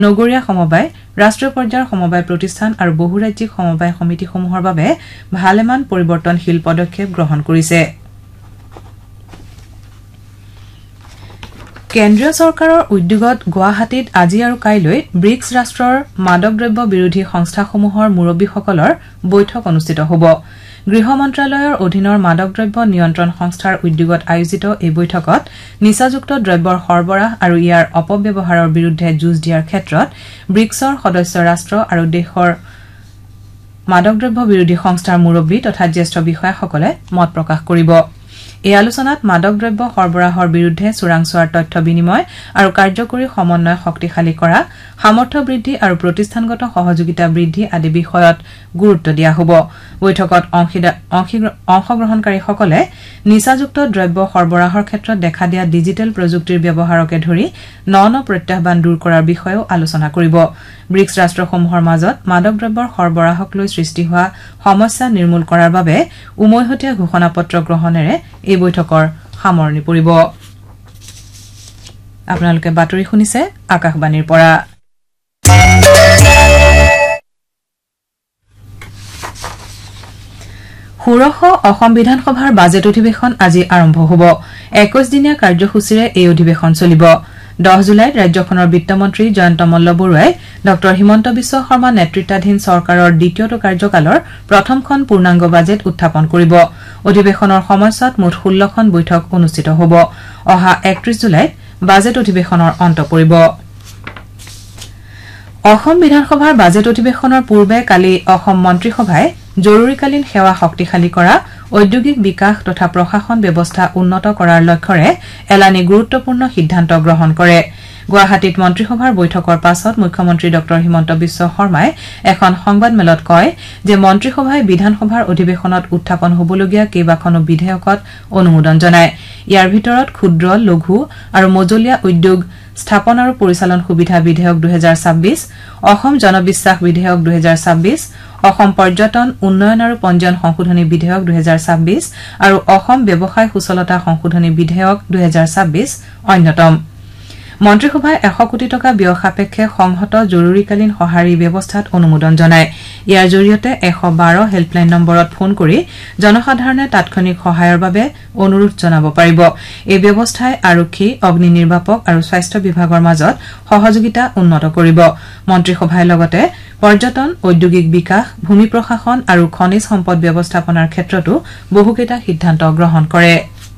নগৰীয়া সমবায় ৰাষ্ট্ৰীয় পৰ্যায়ৰ সমবায় প্ৰতিষ্ঠান আৰু বহুৰাজ্যিক সমবায় সমিতিসমূহৰ বাবে ভালেমান পৰিৱৰ্তনশীল পদক্ষেপ গ্ৰহণ কৰিছে কেন্দ্ৰীয় চৰকাৰৰ উদ্যোগত গুৱাহাটীত আজি আৰু কাইলৈ ব্ৰিক্স ৰাষ্ট্ৰৰ মাদক দ্ৰব্য বিৰোধী সংস্থাসমূহৰ মুৰব্বীসকলৰ বৈঠক অনুষ্ঠিত হ'ব গৃহ মন্ত্ৰালয়ৰ অধীনৰ মাদক দ্ৰব্য নিয়ন্ত্ৰণ সংস্থাৰ উদ্যোগত আয়োজিত এই বৈঠকত নিচাযুক্ত দ্ৰব্যৰ সৰবৰাহ আৰু ইয়াৰ অপব্যৱহাৰৰ বিৰুদ্ধে যুঁজ দিয়াৰ ক্ষেত্ৰত ব্ৰিক্সৰ সদস্য ৰাষ্ট্ৰ আৰু দেশৰ মাদক দ্ৰব্য বিৰোধী সংস্থাৰ মুৰব্বী তথা জ্যেষ্ঠ বিষয়াসকলে মত প্ৰকাশ কৰিব এই আলোচনাত মাদক দ্ৰব্য সৰবৰাহৰ বিৰুদ্ধে চোৰাংচোৱাৰ তথ্য বিনিময় আৰু কাৰ্যকৰী সমন্বয় শক্তিশালী কৰা সামৰ্থ্য বৃদ্ধি আৰু প্ৰতিষ্ঠানগত সহযোগিতা বৃদ্ধি আদি বিষয়ত গুৰুত্ব দিয়া হ'ব বৈঠকত অংশগ্ৰহণকাৰীসকলে নিচাযুক্ত দ্ৰব্য সৰবৰাহৰ ক্ষেত্ৰত দেখা দিয়া ডিজিটেল প্ৰযুক্তিৰ ব্যৱহাৰকে ধৰি ন প্ৰত্যাহ্বান দূৰ কৰাৰ বিষয়েও আলোচনা কৰিব ব্ৰিক্স ৰাষ্ট্ৰসমূহৰ মাজত মাদক দ্ৰব্যৰ সৰবৰাহক লৈ সৃষ্টি হোৱা সমস্যা নিৰ্মূল কৰাৰ বাবে উমৈহতীয়া ঘোষণাপত্ৰ গ্ৰহণেৰে এই বৈঠকৰ সামৰণি পৰিব আপোনালোকে বাতৰি শুনিছে আকাশবাণীৰ পৰা ষোড়শ অসম বিধানসভাৰ বাজেট অধিৱেশন আজি আৰম্ভ হ'ব 21 দিনীয়া কাৰ্যসূচীৰে এই অধিৱেশন চলিব 10 জুলাইত ৰাজ্যখনৰ বিত্তমন্ত্ৰী জয়ন্ত মল্ল বৰুৱাই ড হিমন্ত বিশ্ব শৰ্মা নেতৃত্বাধীন চৰকাৰৰ দ্বিতীয়টো কাৰ্যকালৰ প্ৰথমখন পূৰ্ণাংগ বাজেট উত্থাপন কৰিব অধিৱেশনৰ সময়ছোৱাত মুঠ 16খন বৈঠক অনুষ্ঠিত হ'ব অহা 31 জুলাইত বাজেট অধিৱেশনৰ অন্ত পৰিব অসম বিধানসভাৰ বাজেট অধিৱেশনৰ পূৰ্বে কালি অসম মন্ত্ৰীসভাই জৰুৰীকালীন সেৱা শক্তিশালী কৰা ঔদ্যোগিক বিকাশ তথা প্ৰশাসন ব্যৱস্থা উন্নত কৰাৰ লক্ষ্যৰে এলানি গুৰুত্বপূৰ্ণ সিদ্ধান্ত গ্ৰহণ কৰে গুৱাহাটীত মন্ত্ৰীসভাৰ বৈঠকৰ পাছত মুখ্যমন্ত্ৰী ড হিমন্ত বিশ্ব শৰ্মাই এখন সংবাদমেলত কয় যে মন্ত্ৰীসভাই বিধানসভাৰ অধিৱেশনত উত্থাপন হ'বলগীয়া কেইবাখনো বিধেয়কত অনুমোদন জনায় ইয়াৰ ভিতৰত ক্ষুদ্ৰ লঘু আৰু মজলীয়া উদ্যোগ স্থাপন আৰু পৰিচালন সুবিধা বিধেয়ক 2026 অসম জনবিশ্বাস বিধেয়ক 2026 অসম পৰ্যটন উন্নয়ন আৰু পঞ্জীয়ন সংশোধনী বিধেয়ক 2026 আৰু অসম ব্যৱসায় সুচলতা সংশোধনী বিধেয়ক 2026 অন্যতম মন্ত্ৰীসভাই 100 কোটি টকা ব্যয় সাপেক্ষে সংহত জৰুৰীকালীন সঁহাৰি ব্যৱস্থাত অনুমোদন জনায় ইয়াৰ জৰিয়তে 112 হেল্পলাইন নম্বৰত ফোন কৰি জনসাধাৰণে তাৎক্ষণিক সহায়ৰ বাবে অনুৰোধ জনাব পাৰিব এই ব্যৱস্থাই আৰক্ষী অগ্নি নিৰ্বাপক আৰু স্বাস্থ্য বিভাগৰ মাজত সহযোগিতা উন্নত কৰিব মন্ত্ৰীসভাই লগতে পৰ্যটন ঔদ্যোগিক বিকাশ ভূমি প্ৰশাসন আৰু খনিজ সম্পদ ব্যৱস্থাপনাৰ ক্ষেত্ৰতো বহুকেইটা সিদ্ধান্ত গ্ৰহণ কৰে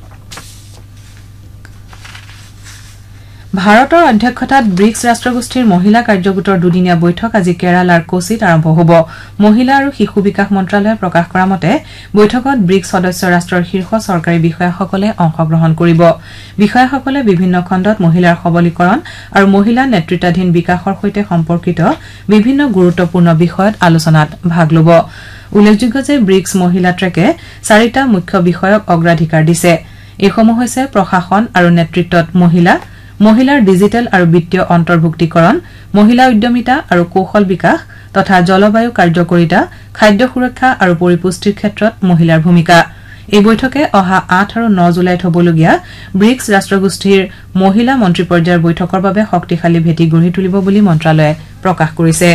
ভাৰতৰ অধ্যক্ষতাত ব্ৰিক্স ৰাষ্ট্ৰগোষ্ঠীৰ মহিলা কাৰ্যগোটৰ দুদিনীয়া বৈঠক আজি কেৰালাৰ কোচিত আৰম্ভ হ'ব মহিলা আৰু শিশু বিকাশ মন্ত্ৰালয়ে প্ৰকাশ কৰা মতে বৈঠকত ব্ৰিক্স সদস্য ৰাষ্ট্ৰৰ শীৰ্ষ চৰকাৰী বিষয়াসকলে অংশগ্ৰহণ কৰিব বিষয়াসকলে বিভিন্ন খণ্ডত মহিলাৰ সবলীকৰণ আৰু মহিলা নেতৃত্বাধীন বিকাশৰ সৈতে সম্পৰ্কিত বিভিন্ন গুৰুত্বপূৰ্ণ বিষয়ত আলোচনাত ভাগ ল'ব উল্লেখযোগ্য যে ব্ৰিক্স মহিলা ট্ৰেকে 4টা মুখ্য বিষয়ক অগ্ৰাধিকাৰ দিছে এইসমূহ হৈছে প্ৰশাসন আৰু নেতৃত্বত মহিলাৰ ডিজিটেল আৰু বিত্তীয় অন্তৰ্ভুক্তিকৰণ মহিলা উদ্যমিতা আৰু কৌশল বিকাশ তথা জলবায়ু কাৰ্যকৰীতা খাদ্য সুৰক্ষা আৰু পৰিপুষ্টিৰ ক্ষেত্ৰত মহিলাৰ ভূমিকা এই বৈঠকে অহা 8 আৰু 9 জুলাইত হ'বলগীয়া ব্ৰিক্স ৰাষ্ট্ৰগোষ্ঠীৰ মহিলা মন্ত্ৰী পৰ্যায়ৰ বৈঠকৰ বাবে শক্তিশালী ভেটি গঢ়ি তুলিব বুলি মন্ত্ৰালয়ে প্ৰকাশ কৰিছে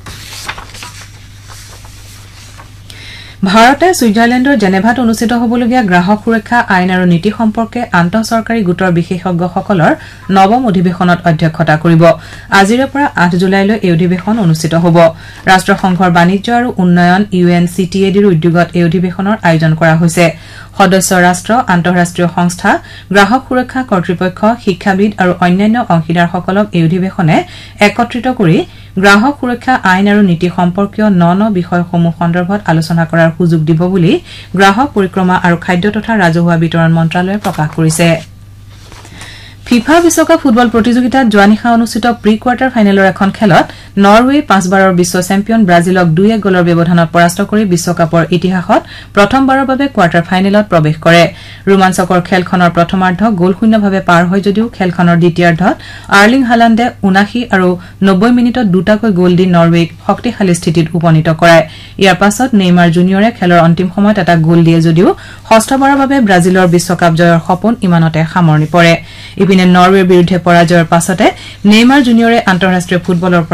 ভাৰতে ছুইজাৰলেণ্ডৰ জেনেভাত অনুষ্ঠিত হ'বলগীয়া গ্ৰাহক সুৰক্ষা আইন আৰু নীতি সম্পৰ্কে আন্তঃচৰকাৰী গোটৰ বিশেষজ্ঞসকলৰ নৱম অধিৱেশনত অধ্যক্ষতা কৰিব আজিৰে পৰা 8 জুলাইলৈ এই অধিৱেশন অনুষ্ঠিত হ'ব ৰাষ্ট্ৰসংঘৰ বাণিজ্য আৰু উন্নয়ন UNCTADৰ উদ্যোগত এই অধিৱেশনৰ আয়োজন কৰা হৈছে সদস্য ৰাষ্ট্ৰ আন্তঃৰাষ্ট্ৰীয় সংস্থা গ্ৰাহক সুৰক্ষা কৰ্তৃপক্ষ শিক্ষাবিদ আৰু অন্যান্য অংশীদাৰসকলক এই অধিৱেশনে একত্ৰিত কৰি গ্ৰাহক সুৰক্ষা আইন আৰু নীতি সম্পৰ্কীয় ন বিষয়সমূহ সন্দৰ্ভত আলোচনা কৰাৰ সুযোগ দিব বুলি গ্ৰাহক পৰিক্ৰমা আৰু খাদ্য তথা ৰাজহুৱা বিতৰণ মন্ত্ৰালয়ে প্ৰকাশ কৰিছে ফিফা বিশ্বকাপ ফুটবল প্ৰতিযোগিতাত যোৱা নিশা অনুষ্ঠিত প্ৰি কোৱাৰ্টাৰ ফাইনেলৰ এখন খেলত নৰৱে 5 বাৰৰ বিশ্ব চেম্পিয়ন ব্ৰাজিলক 2-1 গলৰ ব্যৱধানত পৰাস্ত কৰি বিশ্বকাপৰ ইতিহাসত প্ৰথমবাৰৰ বাবে কোৱাৰ্টাৰ ফাইনেলত প্ৰৱেশ কৰে ৰোমাঞ্চকৰ খেলখনৰ প্ৰথমাৰ্ধ গোলশূন্যভাৱে পাৰ হৈ যদিও খেলখনৰ দ্বিতীয়াৰ্ধত আৰ্লিং হালাণ্ডে 79 আৰু 90 মিনিটত দুটাকৈ গোল দি নৰৱেক শক্তিশালী স্থিতিত উপনীত কৰায় ইয়াৰ পাছত নেইমাৰ জুনিয়ৰে খেলৰ অন্তিম সময়ত এটা গোল দিয়ে যদিও ষষ্ঠবাৰৰ বাবে ব্ৰাজিলৰ বিশ্বকাপ জয়ৰ সপোন ইমানতে সামৰণি পৰে ইপিনে নৰৱেৰ বিৰুদ্ধে পৰাজয়ৰ পাছতে নেইমাৰ জুনিয়ৰে আন্তঃৰাষ্ট্ৰীয় ফুটবলৰ